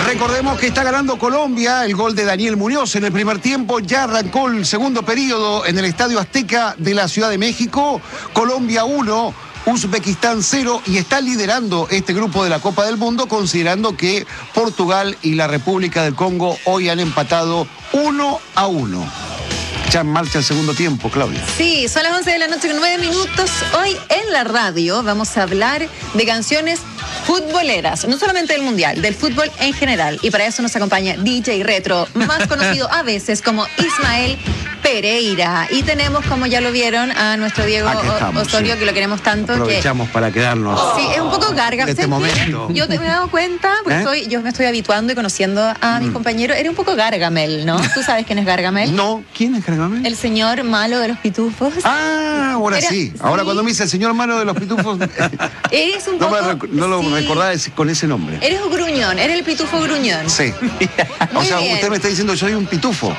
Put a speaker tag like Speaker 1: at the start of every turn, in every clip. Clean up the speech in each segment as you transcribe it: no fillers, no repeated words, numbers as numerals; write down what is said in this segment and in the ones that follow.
Speaker 1: Recordemos que está ganando Colombia, el gol de Daniel Muñoz en el primer tiempo. Ya arrancó el segundo periodo en el Estadio Azteca de la Ciudad de México. Colombia 1, Uzbekistán 0, y está liderando este grupo de la Copa del Mundo, considerando que Portugal y la República del Congo hoy han empatado 1-1. Ya en marcha el segundo tiempo, Claudia.
Speaker 2: Sí, son las 11 de la noche con 9 minutos. Hoy en la radio vamos a hablar de canciones futboleras, no solamente del Mundial, del fútbol en general. Y para eso nos acompaña DJ Retro, más conocido a veces como Ismael Pereira. Y tenemos, como ya lo vieron, a nuestro Diego Osorio, sí, que lo queremos tanto.
Speaker 1: Aprovechamos para quedarnos.
Speaker 2: Sí, es un poco garga.
Speaker 1: En este momento.
Speaker 2: Yo me he dado cuenta, porque yo me estoy habituando y conociendo a mis compañeros. Eres un poco Gargamel, ¿no? ¿Tú sabes quién es Gargamel?
Speaker 1: No, ¿quién es Gargamel?
Speaker 2: El señor malo de los pitufos.
Speaker 1: Ah, ahora sí. Ahora cuando me dice el señor malo de los pitufos,
Speaker 2: eres un poco,
Speaker 1: no lo recordaba con ese nombre.
Speaker 2: Eres un gruñón, eres el pitufo gruñón.
Speaker 1: Sí. O sea, usted me está diciendo yo soy un pitufo.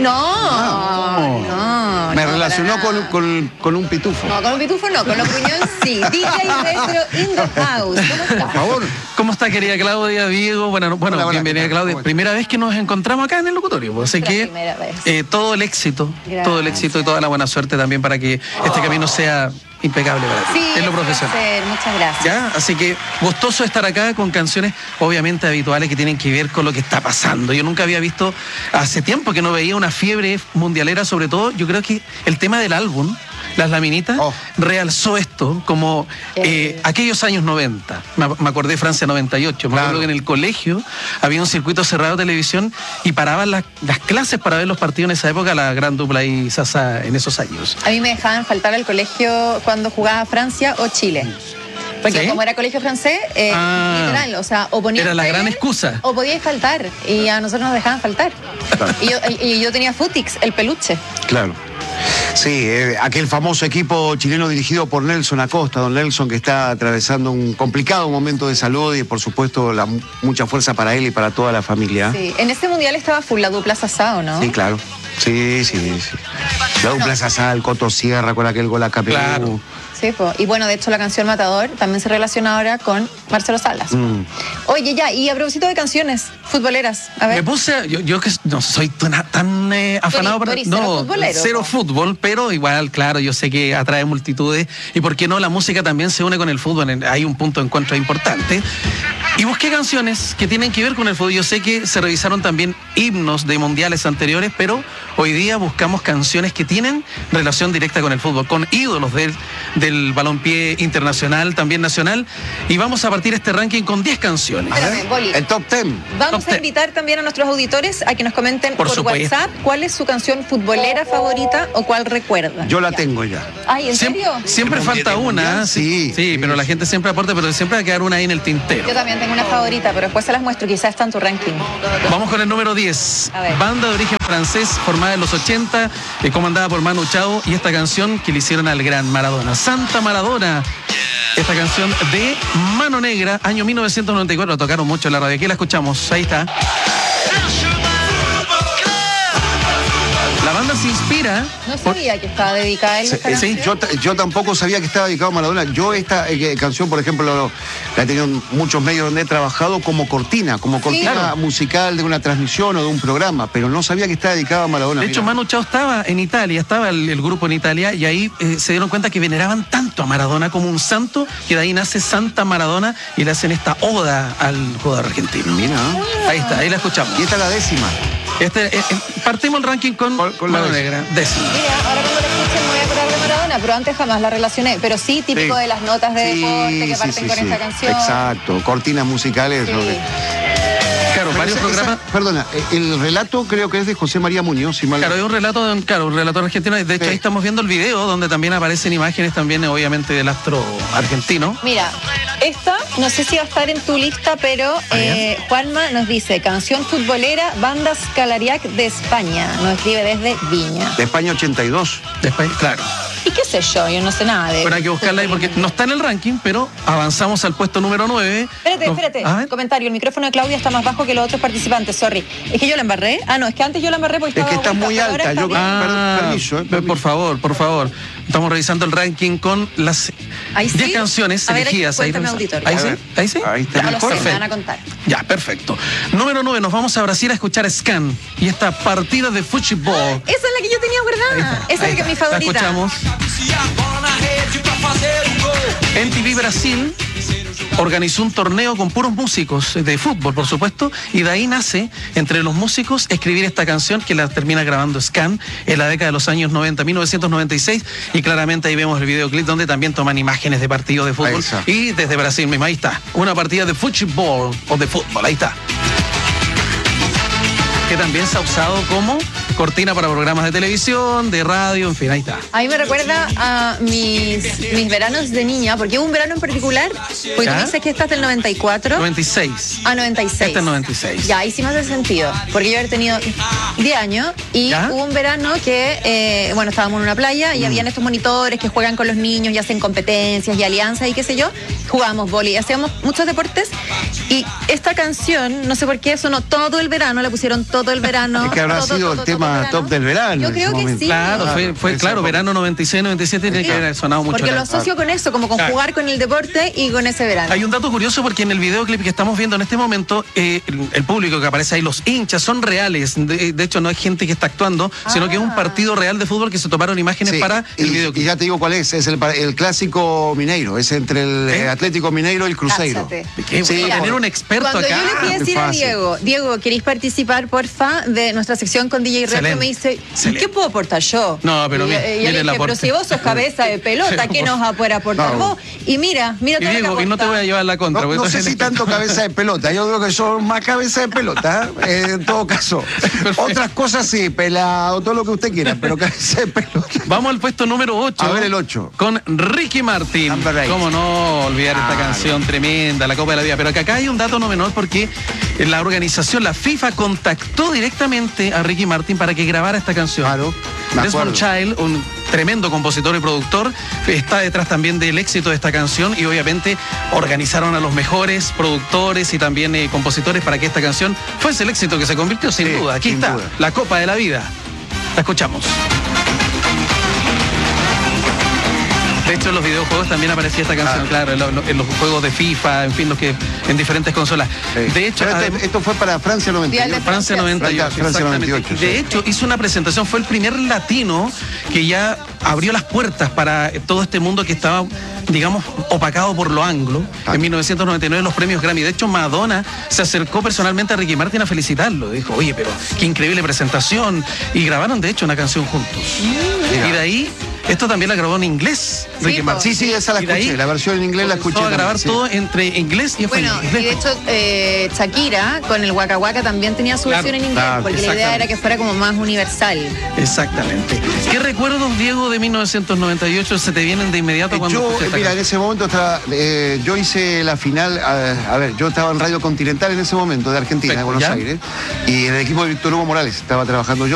Speaker 2: No.
Speaker 1: Me relacionó con un pitufo.
Speaker 2: No, con un pitufo no, con los gruñón sí. DJ Retro in the house. ¿Cómo está?
Speaker 1: Por favor.
Speaker 3: ¿Cómo está, querida Claudia, Diego? Bueno, bienvenida, Claudia. Primera vez que nos encontramos acá en el locutorio. Así que todo el éxito, todo el éxito y toda la buena suerte también para que este camino sea impecable para ti,
Speaker 2: sí,
Speaker 3: en lo profesional.
Speaker 2: Muchas gracias.
Speaker 3: ¿Ya? Así que gustoso estar acá con canciones obviamente habituales que tienen que ver con lo que está pasando. Yo nunca había visto, hace tiempo que no veía una fiebre mundialera, sobre todo, yo creo que el tema del álbum, Las Laminitas, realzó esto como aquellos años 90. Me acordé de Francia 98. Me acuerdo que en el colegio había un circuito cerrado de televisión y paraban las clases para ver los partidos en esa época, la gran dupla y Sasa en esos años.
Speaker 2: A mí me dejaban faltar al colegio cuando jugaba Francia o Chile. Porque como era colegio francés, literal, o sea, o ponías...
Speaker 3: Era la gran excusa.
Speaker 2: O podíais faltar, y a nosotros nos dejaban faltar. Claro. Y yo tenía Futix, el peluche.
Speaker 1: Claro. Sí, aquel famoso equipo chileno dirigido por Nelson Acosta, don Nelson, que está atravesando un complicado momento de salud y, por supuesto, mucha fuerza para él y para toda la familia.
Speaker 2: Sí, en este mundial estaba full la dupla Sasao, ¿no?
Speaker 1: Sí, claro. Sí. La dupla Sasá, el Coto Sierra con aquel gol a Capelú.
Speaker 3: Claro.
Speaker 2: Sí, y bueno, de hecho la canción Matador también se relaciona ahora con Marcelo Salas. Oye, ya, y a propósito de canciones futboleras, a ver.
Speaker 3: Me puse, yo que no soy tan afanado para... No, cero fútbol, pero igual, claro, yo sé que atrae multitudes y por qué no, la música también se une con el fútbol, hay un punto de encuentro importante. Y busqué canciones que tienen que ver con el fútbol. Yo sé que se revisaron también himnos de mundiales anteriores, pero hoy día buscamos canciones que tienen relación directa con el fútbol, con ídolos del balompié internacional, también nacional. Y vamos a partir este ranking con 10 canciones.
Speaker 1: El top 10.
Speaker 2: Vamos a invitar también a nuestros auditores a que nos comenten por WhatsApp cuál es su canción futbolera favorita o cuál recuerda.
Speaker 1: Yo la tengo ya.
Speaker 2: Ay, ¿en serio?
Speaker 3: Siempre falta una. Sí, pero la gente siempre aporta, pero siempre va a quedar una ahí en el tintero.
Speaker 2: Yo también tengo una favorita, pero después se las muestro, quizás está en tu ranking.
Speaker 3: Vamos con el número 10. Banda de origen francés, formada en los 80, comandada por Manu Chao, y esta canción que le hicieron al gran Maradona, Santa Maradona. Esta canción de Mano Negra, año 1994, la tocaron mucho en la radio. Aquí la escuchamos, ahí está. La banda se inspira...
Speaker 2: No sabía que estaba dedicada a él.
Speaker 1: Sí, yo tampoco sabía que estaba dedicado a Maradona. Yo esta canción, por ejemplo, la he tenido en muchos medios donde he trabajado como cortina musical de una transmisión o de un programa, pero no sabía que estaba dedicado a Maradona.
Speaker 3: De hecho, Manu Chao estaba en Italia, estaba el grupo en Italia, y ahí se dieron cuenta que veneraban tanto a Maradona como un santo, que de ahí nace Santa Maradona, y le hacen esta oda al jugador argentino.
Speaker 1: Mira.
Speaker 3: Ahí está, ahí la escuchamos.
Speaker 1: Y esta es la 10ª.
Speaker 3: Partimos el ranking con Mano Negra. 10ª.
Speaker 2: Mira, ahora cuando la escuchen me voy a acordar de Maradona, pero antes jamás la relacioné. Pero sí, típico de las notas de deporte que parten con esta canción.
Speaker 1: Exacto, cortinas musicales.
Speaker 3: Claro, varios programas.
Speaker 1: Perdona, el relato creo que es de José María Muñoz.
Speaker 3: Claro, es un relator argentino. De hecho, ahí estamos viendo el video donde también aparecen imágenes también, obviamente, del astro argentino.
Speaker 2: Mira, esta, no sé si va a estar en tu lista, pero Juanma nos dice, canción futbolera, banda Scalariac de España. Nos escribe desde Viña.
Speaker 1: De España 82.
Speaker 3: De España, claro.
Speaker 2: ¿Y qué sé yo? Yo no sé nada de...
Speaker 3: Pero hay que buscarla ahí porque no está en el ranking, pero avanzamos al puesto número 9.
Speaker 2: Espérate. Comentario, el micrófono de Claudia está más bajo que los otros participantes, sorry. ¿Es que yo la embarré? Ah, no, es que antes yo la embarré porque
Speaker 1: estaba... Es que está muy alta. Permiso.
Speaker 3: Por favor. Estamos revisando el ranking con las 10 canciones elegidas. Ahí sí.
Speaker 1: Ahí está.
Speaker 2: Ya lo sé, me van a contar.
Speaker 3: Ya, perfecto. Número 9, nos vamos a Brasil a escuchar Scan y esta partida de fútbol.
Speaker 2: Esa es la que yo tenía guardada. Esa es mi favorita.
Speaker 3: La escuchamos. MTV Brasil organizó un torneo con puros músicos de fútbol, por supuesto, y de ahí nace, entre los músicos, escribir esta canción que la termina grabando Scan en la década de los años 90, 1996, y claramente ahí vemos el videoclip donde también toman imágenes de partidos de fútbol y desde Brasil mismo, ahí está, una partida de fútbol o de fútbol, ahí está. Que también se ha usado como cortina para programas de televisión, de radio, en fin, ahí está.
Speaker 2: A mí me recuerda a mis veranos de niña, porque hubo un verano en particular, porque tú dices que esta es del 94.
Speaker 3: 96.
Speaker 2: Ah, 96.
Speaker 3: Esta es 96.
Speaker 2: Ya, ahí sí me hace sentido, porque yo había tenido 10 años y hubo un verano que, bueno, estábamos en una playa y habían estos monitores que juegan con los niños y hacen competencias y alianzas y qué sé yo. Jugábamos vóley, hacíamos muchos deportes y esta canción, no sé por qué, sonó todo el verano, la pusieron todo el verano.
Speaker 1: Es que habrá sido el tema top del verano.
Speaker 2: Yo creo que sí.
Speaker 3: Claro, fue claro, verano 96, 97 tiene que haber sonado mucho.
Speaker 2: Porque lo asocio con eso, como con jugar con el deporte y con ese verano.
Speaker 3: Hay un dato curioso porque en el videoclip que estamos viendo en este momento, el público que aparece ahí, los hinchas, son reales. De hecho, no es gente que está actuando, sino que es un partido real de fútbol que se tomaron imágenes para el videoclip.
Speaker 1: Y ya te digo cuál es el clásico mineiro, es entre el Atlético Mineiro y el Cruzeiro.
Speaker 3: Tener un experto
Speaker 2: Cuando
Speaker 3: acá.
Speaker 2: Yo le fui a decir a Diego, ¿queréis participar, porfa, de nuestra sección con DJ Retro? Me dice, ¿qué puedo aportar yo?
Speaker 3: No, pero
Speaker 2: yo le dije, pero si vos sos cabeza de pelota, ¿qué nos va a poder aportar vos? Y mira todo lo que
Speaker 3: Diego, y no te voy a llevar la contra.
Speaker 1: No sé si tanto cabeza de pelota, yo creo que son más cabeza de pelota, en todo caso. Otras cosas sí, pelado, todo lo que usted quiera, pero cabeza de pelota.
Speaker 3: Vamos al puesto número 8.
Speaker 1: A ver el 8.
Speaker 3: Con Ricky Martin. Cómo no olvidar esta canción tremenda, la Copa de la Vida. Pero acá hay un dato no menor porque la organización, la FIFA, contactó directamente a Ricky Martin para que grabara esta canción.
Speaker 1: Claro.
Speaker 3: Desmond Child, un tremendo compositor y productor, está detrás también del éxito de esta canción y obviamente organizaron a los mejores productores y también compositores para que esta canción fuese el éxito que se convirtió, sin duda. Aquí está, la Copa de la Vida. La escuchamos. De hecho, en los videojuegos también aparecía esta canción, claro, en los juegos de FIFA, en fin, en diferentes consolas. De hecho,
Speaker 1: esto fue para Francia 98.
Speaker 3: Francia 98,
Speaker 1: Francia 98.
Speaker 3: De hecho, hizo una presentación, fue el primer latino que ya abrió las puertas para todo este mundo que estaba, digamos, opacado por lo anglo. En 1999 los premios Grammy. De hecho, Madonna se acercó personalmente a Ricky Martin a felicitarlo. Dijo, oye, pero qué increíble presentación. Y grabaron, de hecho, una canción juntos. Y de ahí, esto también la grabó en inglés, Ricky Martin.
Speaker 1: Sí, esa la escuché. La versión en inglés la escuché.
Speaker 3: A grabar todo entre inglés y español.
Speaker 2: Bueno, y de hecho, Shakira con el Waka Waka también tenía su versión en inglés, porque la idea era que fuera como más universal.
Speaker 3: Exactamente. ¿Qué recuerdos, Diego, de 1998 se te vienen de inmediato cuando
Speaker 1: mira, en ese momento estaba, yo hice la final, yo estaba en Radio Continental en ese momento, de Argentina, de Buenos Aires, y en el equipo de Víctor Hugo Morales estaba trabajando yo.